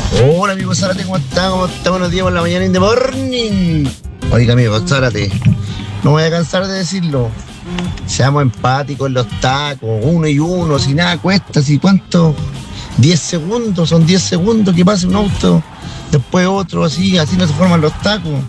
Hola amigo Zárate, ¿cómo está? ¿Cómo está? Buenos días por la mañana in the morning. Oiga amigo Zárate, no voy a cansar de decirlo. Seamos empáticos en los tacos, uno y uno, si nada cuesta, si cuánto, 10 segundos, son 10 segundos que pase un auto, después otro, así no se forman los tacos.